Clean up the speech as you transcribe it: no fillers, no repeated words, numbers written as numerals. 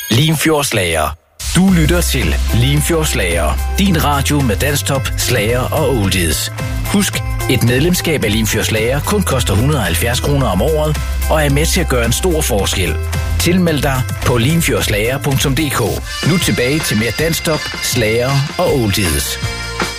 Limfjordslager. Du lytter til Limfjordslager. Din radio med dansktop, slager og oldies. Husk, et medlemskab af Limfjordslager kun koster 170 kroner om året og er med til at gøre en stor forskel. Tilmeld dig på limfjordslager.dk. Nu tilbage til mere dansktop, slager og oldies.